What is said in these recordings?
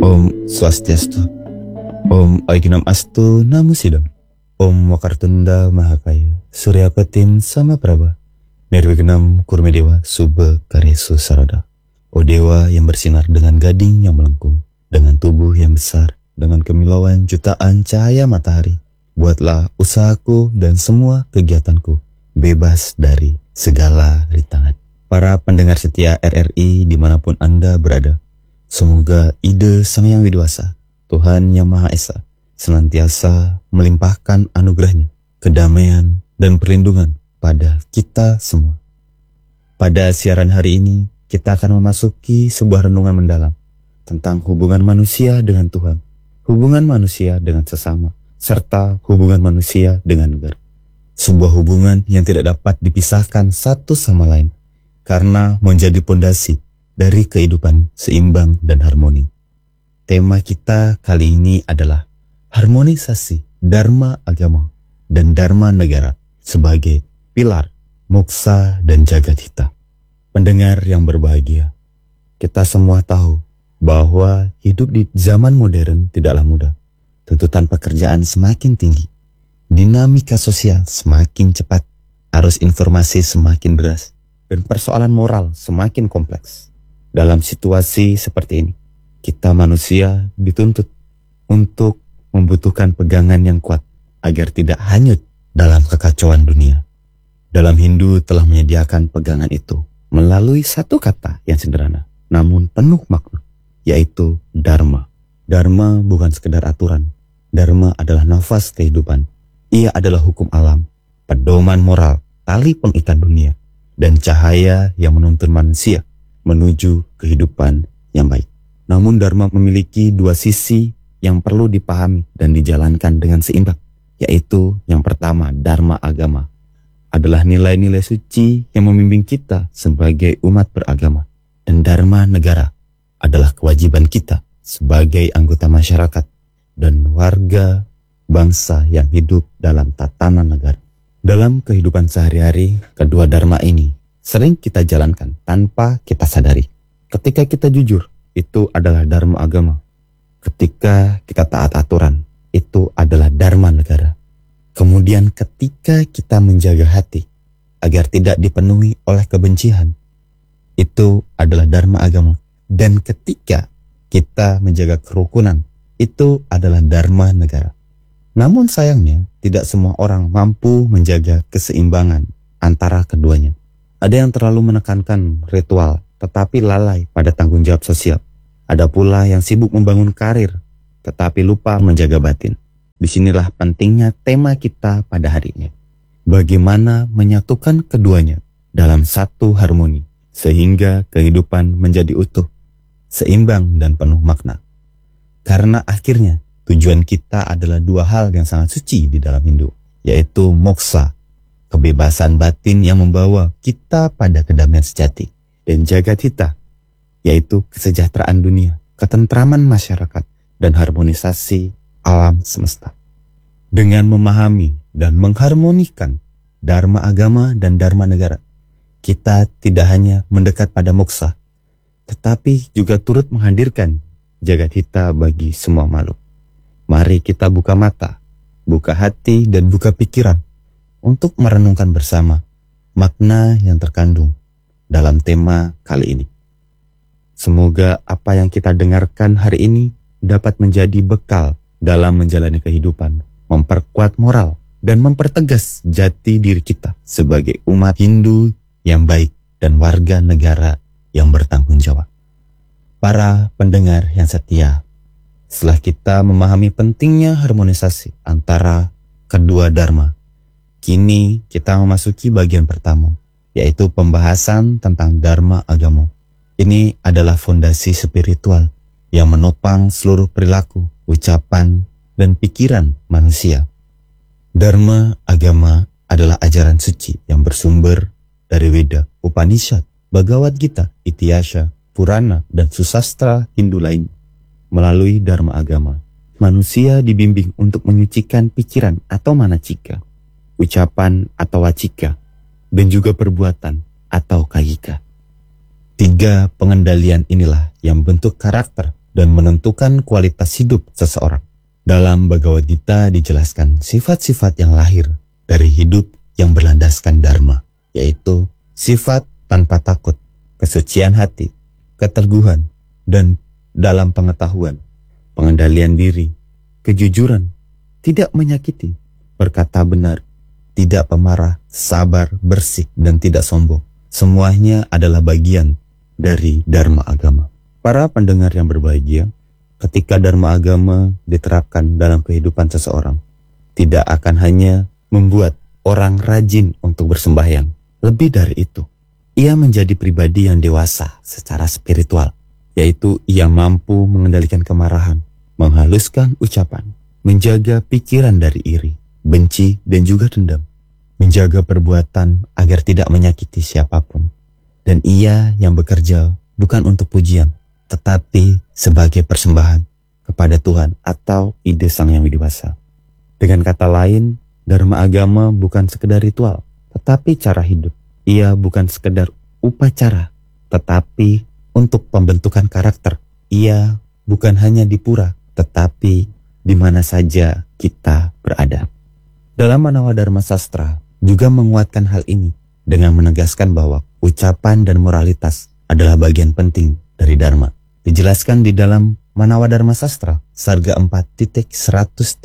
Om Swastiastu, Om Aiginam Astu Namo Sidam, Om Wakartunda Mahakaya, Surya Petim Sama Prabha, Nirwignam Kurmedewa Subha Karesu Sarada. O Dewa yang bersinar dengan gading yang melengkung, dengan tubuh yang besar, dengan kemilauan jutaan cahaya matahari, buatlah usahaku dan semua kegiatanku bebas dari segala rintangan. Para pendengar setia RRI dimanapun Anda berada, semoga ide Sang Yang Widiwasa, Tuhan Yang Maha Esa, senantiasa melimpahkan anugerahnya, kedamaian dan perlindungan pada kita semua. Pada siaran hari ini, kita akan memasuki sebuah renungan mendalam tentang hubungan manusia dengan Tuhan, hubungan manusia dengan sesama, serta hubungan manusia dengan negara. Sebuah hubungan yang tidak dapat dipisahkan satu sama lain, karena menjadi pondasi dari kehidupan seimbang dan harmoni. Tema kita kali ini adalah harmonisasi Dharma agama dan Dharma negara sebagai pilar moksa dan jagat hita. Pendengar yang berbahagia, kita semua tahu bahwa hidup di zaman modern tidaklah mudah. Tuntutan pekerjaan semakin tinggi, dinamika sosial semakin cepat, arus informasi semakin deras, dan persoalan moral semakin kompleks. Dalam situasi seperti ini, kita manusia dituntut untuk membutuhkan pegangan yang kuat agar tidak hanyut dalam kekacauan dunia. Dalam Hindu telah menyediakan pegangan itu melalui satu kata yang sederhana namun penuh makna, yaitu Dharma. Dharma bukan sekedar aturan. Dharma adalah nafas kehidupan. Ia adalah hukum alam, pedoman moral, tali pengikat dunia, dan cahaya yang menuntun manusia menuju kehidupan yang baik. Namun Dharma memiliki dua sisi yang perlu dipahami dan dijalankan dengan seimbang, yaitu yang pertama, Dharma agama adalah nilai-nilai suci yang membimbing kita sebagai umat beragama, dan Dharma negara adalah kewajiban kita sebagai anggota masyarakat dan warga bangsa yang hidup dalam tatanan negara. Dalam kehidupan sehari-hari, kedua dharma ini sering kita jalankan tanpa kita sadari. Ketika kita jujur, itu adalah dharma agama. Ketika kita taat aturan, itu adalah dharma negara. Kemudian ketika kita menjaga hati agar tidak dipenuhi oleh kebencian, itu adalah dharma agama. Dan ketika kita menjaga kerukunan, itu adalah dharma negara. Namun sayangnya, tidak semua orang mampu menjaga keseimbangan antara keduanya. Ada yang terlalu menekankan ritual, tetapi lalai pada tanggung jawab sosial. Ada pula yang sibuk membangun karir, tetapi lupa menjaga batin. Disinilah pentingnya tema kita pada hari ini. Bagaimana menyatukan keduanya dalam satu harmoni, sehingga kehidupan menjadi utuh, seimbang dan penuh makna. Karena akhirnya, tujuan kita adalah dua hal yang sangat suci di dalam Hindu, yaitu moksa, kebebasan batin yang membawa kita pada kedamaian sejati, dan jagat hita, yaitu kesejahteraan dunia, ketentraman masyarakat, dan harmonisasi alam semesta. Dengan memahami dan mengharmonikan Dharma agama dan Dharma negara, kita tidak hanya mendekat pada moksa, tetapi juga turut menghadirkan jagat hita bagi semua makhluk. Mari kita buka mata, buka hati, dan buka pikiran untuk merenungkan bersama makna yang terkandung dalam tema kali ini. Semoga apa yang kita dengarkan hari ini dapat menjadi bekal dalam menjalani kehidupan, memperkuat moral, dan mempertegas jati diri kita sebagai umat Hindu yang baik dan warga negara yang bertanggung jawab. Para pendengar yang setia, setelah kita memahami pentingnya harmonisasi antara kedua dharma, kini kita memasuki bagian pertama, yaitu pembahasan tentang dharma agama. Ini adalah fondasi spiritual yang menopang seluruh perilaku, ucapan, dan pikiran manusia. Dharma agama adalah ajaran suci yang bersumber dari Weda, Upanishad, Bhagavad Gita, Ityasha, Purana, dan susastra Hindu lain. Melalui Dharma agama, manusia dibimbing untuk menyucikan pikiran atau manacika, ucapan atau wacika, dan juga perbuatan atau kayika. Tiga pengendalian inilah yang bentuk karakter dan menentukan kualitas hidup seseorang. Dalam Bhagavad Gita dijelaskan sifat-sifat yang lahir dari hidup yang berlandaskan dharma, yaitu sifat tanpa takut, kesucian hati, keteguhan, dan dalam pengetahuan, pengendalian diri, kejujuran, tidak menyakiti, berkata benar, tidak pemarah, sabar, bersih, dan tidak sombong. Semuanya adalah bagian dari dharma agama. Para pendengar yang berbahagia, ketika dharma agama diterapkan dalam kehidupan seseorang, tidak akan hanya membuat orang rajin untuk bersembahyang. Lebih dari itu, ia menjadi pribadi yang dewasa secara spiritual, yaitu ia mampu mengendalikan kemarahan, menghaluskan ucapan, menjaga pikiran dari iri, benci, dan juga dendam, menjaga perbuatan agar tidak menyakiti siapapun. Dan ia yang bekerja bukan untuk pujian, tetapi sebagai persembahan kepada Tuhan atau ide Sang Yang Widewasa. Dengan kata lain, dharma agama bukan sekedar ritual, tetapi cara hidup. Ia bukan sekedar upacara, tetapi untuk pembentukan karakter. Ia bukan hanya di pura, tetapi di mana saja kita berada. Dalam Manawa Dharma Sastra juga menguatkan hal ini dengan menegaskan bahwa ucapan dan moralitas adalah bagian penting dari dharma. Dijelaskan di dalam Manawa Dharma Sastra, Sarga 4.138.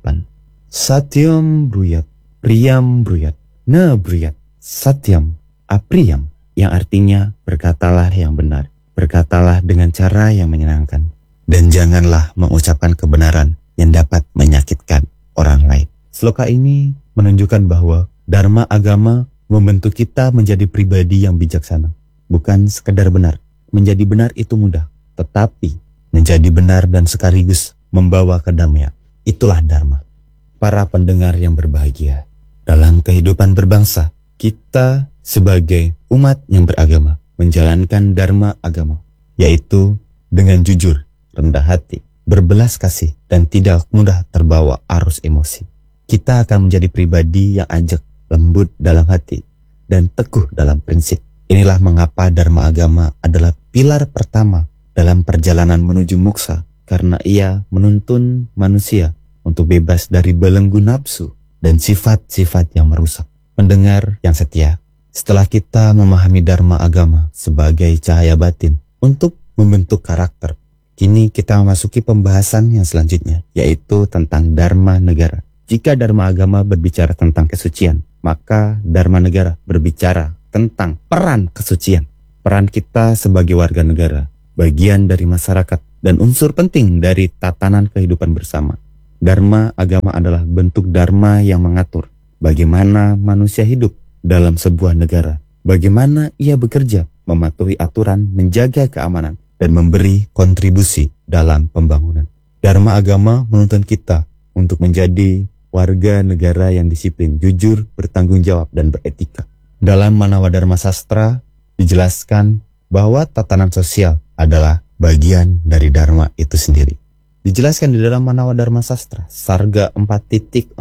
Satyam bruyat, priyam bruyat, na bruyat, satyam, apriyam, yang artinya berkatalah yang benar, berkatalah dengan cara yang menyenangkan, dan janganlah mengucapkan kebenaran yang dapat menyakitkan orang lain. Sloka ini menunjukkan bahwa dharma agama membentuk kita menjadi pribadi yang bijaksana. Bukan sekedar benar. Menjadi benar itu mudah, tetapi menjadi benar dan sekaligus membawa kedamaian. Itulah dharma. Para pendengar yang berbahagia, dalam kehidupan berbangsa, kita sebagai umat yang beragama menjalankan dharma agama, yaitu dengan jujur, rendah hati, berbelas kasih, dan tidak mudah terbawa arus emosi. Kita akan menjadi pribadi yang ajak, lembut dalam hati, dan teguh dalam prinsip. Inilah mengapa dharma agama adalah pilar pertama dalam perjalanan menuju moksa, karena ia menuntun manusia untuk bebas dari belenggu nafsu dan sifat-sifat yang merusak. Pendengar yang setia, setelah kita memahami dharma agama sebagai cahaya batin untuk membentuk karakter, kini kita memasuki pembahasan yang selanjutnya, yaitu tentang dharma negara. Jika dharma agama berbicara tentang kesucian, maka dharma negara berbicara tentang peran kesucian. Peran kita sebagai warga negara, bagian dari masyarakat, dan unsur penting dari tatanan kehidupan bersama. Dharma agama adalah bentuk dharma yang mengatur bagaimana manusia hidup dalam sebuah negara, bagaimana ia bekerja, mematuhi aturan, menjaga keamanan, dan memberi kontribusi dalam pembangunan. Dharma agama menuntun kita untuk menjadi warga negara yang disiplin, jujur, bertanggung jawab, dan beretika. Dalam Manawa Dharma Sastra dijelaskan bahwa tatanan sosial adalah bagian dari dharma itu sendiri. Dijelaskan di dalam Manawa Dharma Sastra, Sarga 4.44.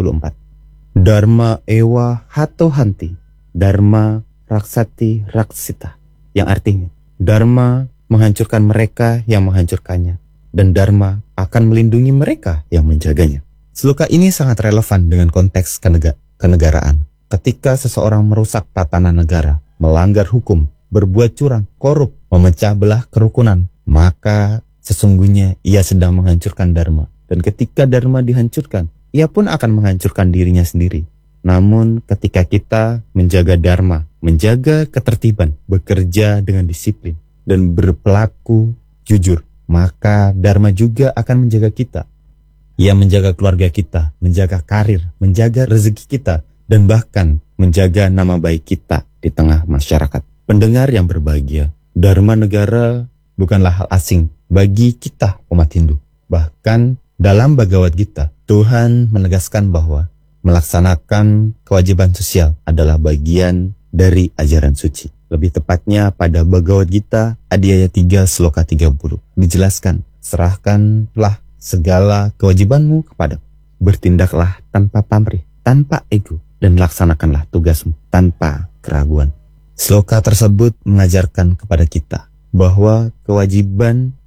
Dharma ewa hato hanti, dharma raksati raksita, yang artinya dharma menghancurkan mereka yang menghancurkannya, dan dharma akan melindungi mereka yang menjaganya. Sloka ini sangat relevan dengan konteks kenegaraan. Ketika seseorang merusak tatanan negara, melanggar hukum, berbuat curang, korup, memecah belah kerukunan, maka sesungguhnya ia sedang menghancurkan dharma. Dan ketika dharma dihancurkan, ia pun akan menghancurkan dirinya sendiri. Namun ketika kita menjaga dharma, menjaga ketertiban, bekerja dengan disiplin, dan berperilaku jujur, maka dharma juga akan menjaga kita. Ia menjaga keluarga kita, menjaga karir, menjaga rezeki kita, dan bahkan menjaga nama baik kita di tengah masyarakat. Pendengar yang berbahagia, dharma negara bukanlah hal asing bagi kita umat Hindu. Bahkan dalam Bhagavad Gita, Tuhan menegaskan bahwa melaksanakan kewajiban sosial adalah bagian dari ajaran suci. Lebih tepatnya pada Bhagavad Gita Adhyaya 3 Sloka 30 dijelaskan, serahkanlah segala kewajibanmu kepadaku. Bertindaklah tanpa pamrih, tanpa ego, dan laksanakanlah tugasmu tanpa keraguan. Sloka tersebut mengajarkan kepada kita bahwa kewajiban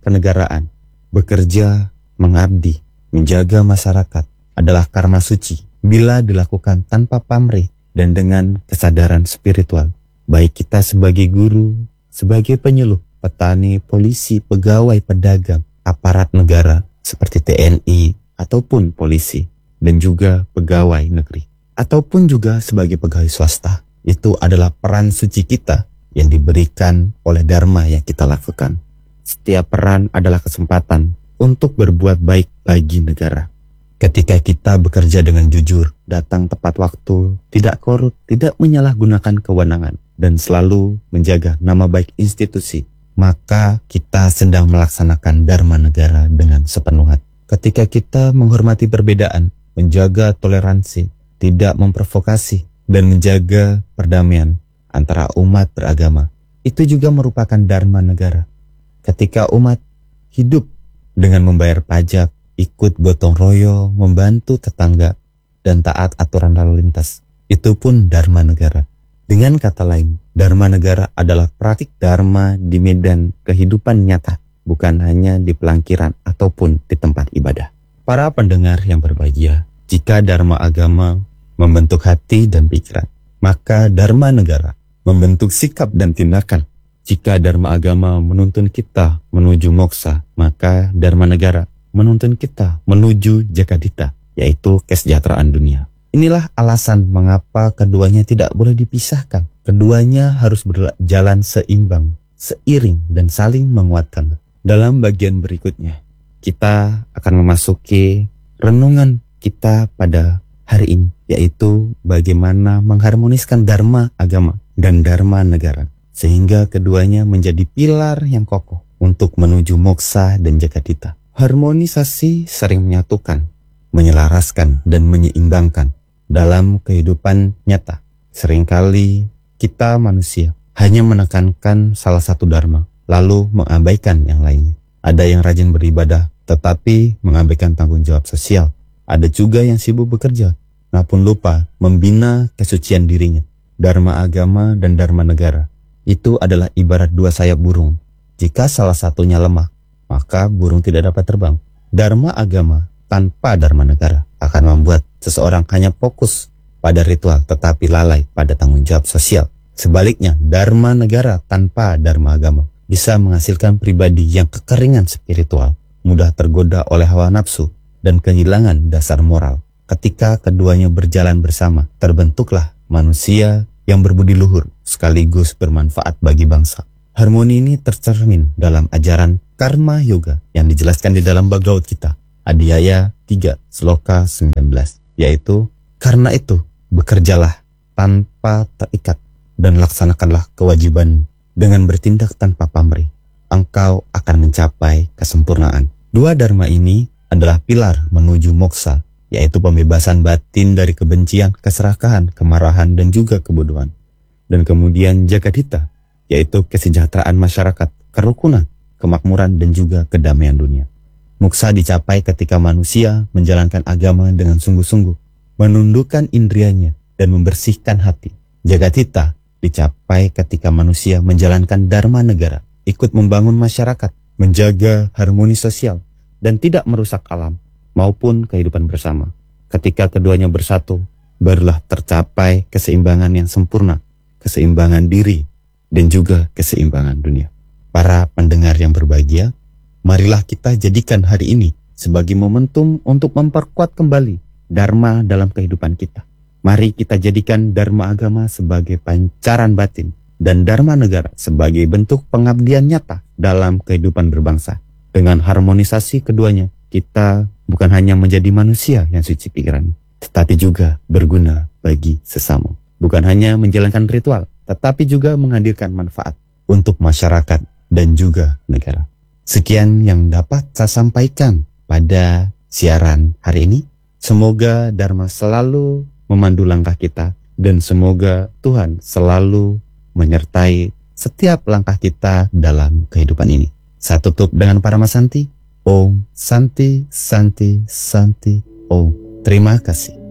kenegaraan, bekerja, mengabdi, menjaga masyarakat adalah karma suci bila dilakukan tanpa pamrih dan dengan kesadaran spiritual. Baik kita sebagai guru, sebagai penyuluh, petani, polisi, pegawai, pedagang, aparat negara seperti TNI ataupun polisi, dan juga pegawai negeri, ataupun juga sebagai pegawai swasta. Itu adalah peran suci kita yang diberikan oleh Dharma yang kita lakukan. Setiap peran adalah kesempatan untuk berbuat baik bagi negara. Ketika kita bekerja dengan jujur, datang tepat waktu, tidak korup, tidak menyalahgunakan kewenangan, dan selalu menjaga nama baik institusi, maka kita sedang melaksanakan Dharma negara dengan sepenuh hati. Ketika kita menghormati perbedaan, menjaga toleransi, tidak memprovokasi, dan menjaga perdamaian antara umat beragama, itu juga merupakan Dharma negara. Ketika umat hidup dengan membayar pajak, ikut gotong royong, membantu tetangga, dan taat aturan lalu lintas, itu pun Dharma negara. Dengan kata lain, Dharma negara adalah praktik Dharma di medan kehidupan nyata, bukan hanya di pelangkiran ataupun di tempat ibadah. Para pendengar yang berbahagia, jika Dharma agama membentuk hati dan pikiran, maka Dharma negara membentuk sikap dan tindakan. Jika Dharma agama menuntun kita menuju moksa, maka Dharma negara menuntun kita menuju Jagadita, yaitu kesejahteraan dunia. Inilah alasan mengapa keduanya tidak boleh dipisahkan. Keduanya harus berjalan seimbang, seiring, dan saling menguatkan. Dalam bagian berikutnya, kita akan memasuki renungan kita pada hari ini, yaitu bagaimana mengharmoniskan Dharma agama dan Dharma negara, sehingga keduanya menjadi pilar yang kokoh untuk menuju moksa dan Jagadita. Harmonisasi sering menyatukan, menyelaraskan, dan menyeimbangkan dalam kehidupan nyata. Seringkali kita manusia hanya menekankan salah satu dharma, lalu mengabaikan yang lainnya. Ada yang rajin beribadah, tetapi mengabaikan tanggung jawab sosial. Ada juga yang sibuk bekerja, namun lupa membina kesucian dirinya. Dharma agama dan Dharma negara itu adalah ibarat dua sayap burung. Jika salah satunya lemah, maka burung tidak dapat terbang. Dharma agama tanpa Dharma negara akan membuat seseorang hanya fokus pada ritual tetapi lalai pada tanggung jawab sosial. Sebaliknya, Dharma negara tanpa Dharma agama bisa menghasilkan pribadi yang kekeringan spiritual, mudah tergoda oleh hawa nafsu, dan kehilangan dasar moral. Ketika keduanya berjalan bersama, terbentuklah manusia yang berbudi luhur sekaligus bermanfaat bagi bangsa. Harmoni ini tercermin dalam ajaran Karma Yoga yang dijelaskan di dalam Bhagavad Gita, Adhyaya 3, Sloka 19, yaitu, karena itu, bekerjalah tanpa terikat dan laksanakanlah kewajiban dengan bertindak tanpa pamrih. Engkau akan mencapai kesempurnaan. Dua dharma ini adalah pilar menuju moksa, yaitu pembebasan batin dari kebencian, keserakahan, kemarahan, dan juga kebodohan. Dan kemudian Jagadita, yaitu kesejahteraan masyarakat, kerukunan, kemakmuran, dan juga kedamaian dunia. Moksa dicapai ketika manusia menjalankan agama dengan sungguh-sungguh, menundukkan indrianya, dan membersihkan hati. Jagadita dicapai ketika manusia menjalankan Dharma negara, ikut membangun masyarakat, menjaga harmoni sosial, dan tidak merusak alam maupun kehidupan bersama. Ketika keduanya bersatu, barulah tercapai keseimbangan yang sempurna, keseimbangan diri, dan juga keseimbangan dunia. Para pendengar yang berbahagia, marilah kita jadikan hari ini sebagai momentum untuk memperkuat kembali Dharma dalam kehidupan kita. Mari kita jadikan Dharma agama sebagai pancaran batin dan Dharma negara sebagai bentuk pengabdian nyata dalam kehidupan berbangsa. Dengan harmonisasi keduanya, kita bukan hanya menjadi manusia yang suci pikiran, tetapi juga berguna bagi sesama. Bukan hanya menjalankan ritual, tetapi juga menghadirkan manfaat untuk masyarakat dan juga negara. Sekian yang dapat saya sampaikan pada siaran hari ini. Semoga Dharma selalu memandu langkah kita dan semoga Tuhan selalu menyertai setiap langkah kita dalam kehidupan ini. Saya tutup dengan Paramasanti. Om Santi Santi Santi Om. Terima kasih.